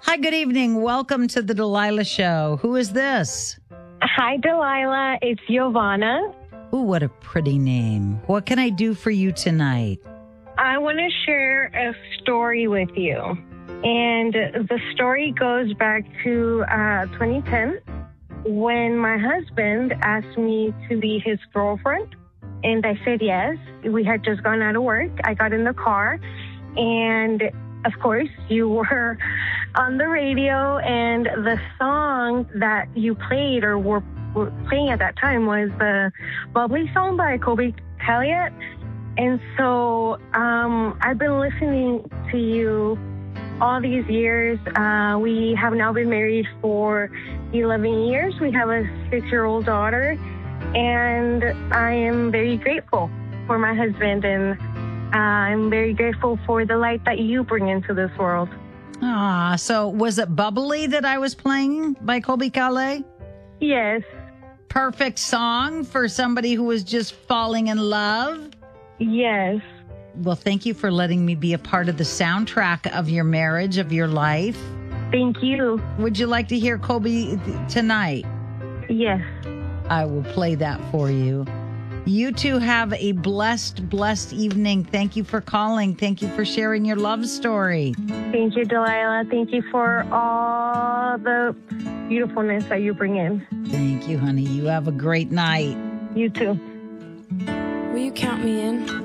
Hi, good evening. Welcome to the Delilah Show. Who is this? Hi, Delilah. It's Giovanna. Ooh, what a pretty name. What can I do for you tonight? I want to share a story with you. And the story goes back to 2010 when my husband asked me to be his girlfriend. And I said yes. We had just gone out of work. I got in the car. And, of course, you were on the radio. And the song that you played or were playing at that time was the Bubbly song by Kobe Calliot. And so I've been listening to you all these years. We have now been married for 11 years. We have a 6-year-old daughter. And I am very grateful for my husband. And I'm very grateful for the light that you bring into this world. Ah, so was it Bubbly that I was playing by Colby Calais? Yes. Perfect song for somebody who was just falling in love? Yes. Well, thank you for letting me be a part of the soundtrack of your marriage, of your life. Thank you. Would you like to hear Colby tonight? Yes. I will play that for you. You two have a blessed evening. Thank you for calling. Thank you for sharing your love story. Thank you, Delilah. Thank you for all the beautifulness that you bring in. Thank you, honey. You have a great night. You too. Will you count me in?